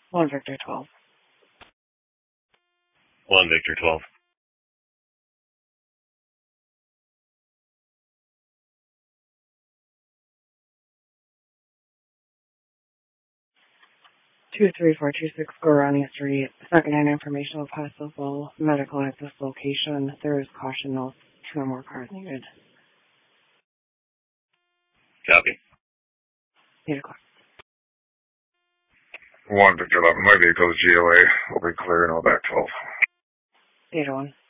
1 Victor 12. 1 Victor 12. 23426 Gorani Street. Secondhand information of possible medical at this location. There is caution notes. 2 or more cars needed. Copy. 8 o'clock. 1 Victor 11. My vehicle is GOA. Will be clear and all back 12. 801.